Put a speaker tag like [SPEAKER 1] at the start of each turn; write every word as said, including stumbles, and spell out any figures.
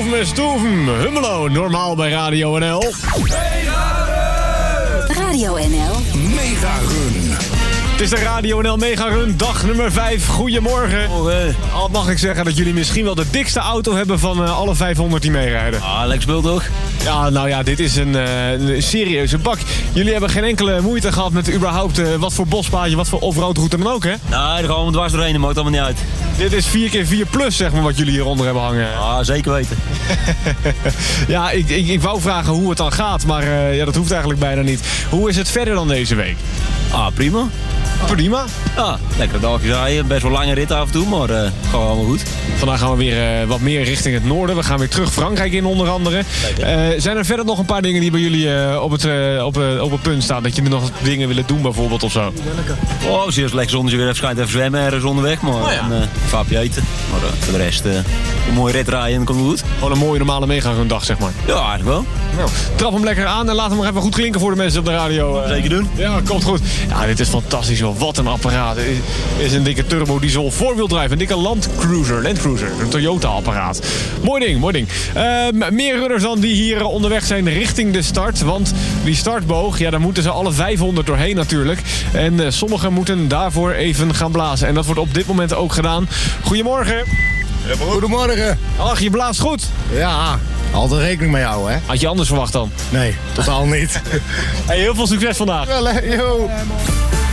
[SPEAKER 1] Stoeven en Stoeven. Hummelo, normaal bij Radio N L.
[SPEAKER 2] Radio N L.
[SPEAKER 3] Mega Run.
[SPEAKER 1] Het is de Radio N L Mega Run, dag nummer vijf. Goedemorgen.
[SPEAKER 4] Oh, eh.
[SPEAKER 1] Al mag ik zeggen dat jullie misschien wel de dikste auto hebben van uh, alle vijfhonderd die meerijden.
[SPEAKER 4] Ah, lekker speel toch?
[SPEAKER 1] Ja, nou ja, dit is een, uh, een serieuze bak. Jullie hebben geen enkele moeite gehad met überhaupt uh, wat voor bospaadje, wat voor off-road route dan ook, hè?
[SPEAKER 4] Nou, daar gaan we dwars doorheen, dat maakt allemaal niet uit.
[SPEAKER 1] Dit is vier keer vier plus, zeg maar, wat jullie hieronder hebben hangen.
[SPEAKER 4] Ah, zeker weten.
[SPEAKER 1] Ja, ik, ik, ik wou vragen hoe het dan gaat, maar uh, ja, dat hoeft eigenlijk bijna niet. Hoe is het verder dan deze week?
[SPEAKER 4] Ah, prima.
[SPEAKER 1] Prima.
[SPEAKER 4] Ja, lekkere dagjes rijden. Best wel lange rit af en toe, maar uh, gewoon allemaal goed.
[SPEAKER 1] Vandaag gaan we weer uh, wat meer richting het noorden. We gaan weer terug Frankrijk in, onder andere. Uh, zijn er verder nog een paar dingen die bij jullie uh, op, het, uh, op, uh, op het punt staan? Dat jullie nog dingen willen doen bijvoorbeeld of zo?
[SPEAKER 4] Oh, zie je lekker zonnetje weer even schijnt, even zwemmen ergens onderweg. Maar
[SPEAKER 1] Oh ja.
[SPEAKER 4] een uh, vaapje eten. Maar uh, voor de rest uh, een mooie rit rijden en dan komt het goed.
[SPEAKER 1] Gewoon een mooie normale mega-run dag, zeg maar.
[SPEAKER 4] Ja, eigenlijk wel.
[SPEAKER 1] Nou, trap hem lekker aan en laat hem nog even goed klinken voor de mensen op de radio. Uh,
[SPEAKER 4] Zeker doen.
[SPEAKER 1] Ja, komt goed. Ja, dit is fantastisch, joh. Wat een apparaat. Het is een dikke turbo diesel voorwieldrive. Een dikke Land Cruiser. Land Cruiser. Een Toyota-apparaat. Mooi ding, mooi ding. Uh, meer runners dan die hier onderweg zijn richting de start. Want die startboog, ja, daar moeten ze alle vijfhonderd doorheen natuurlijk. En uh, sommigen moeten daarvoor even gaan blazen. En dat wordt op dit moment ook gedaan. Goedemorgen.
[SPEAKER 5] Goedemorgen.
[SPEAKER 1] Ach, je blaast goed.
[SPEAKER 5] Ja, altijd rekening met jou, hè?
[SPEAKER 1] Had je anders verwacht dan?
[SPEAKER 5] Nee, totaal niet.
[SPEAKER 1] Hey, heel veel succes vandaag.
[SPEAKER 5] Wel, hè? Yo.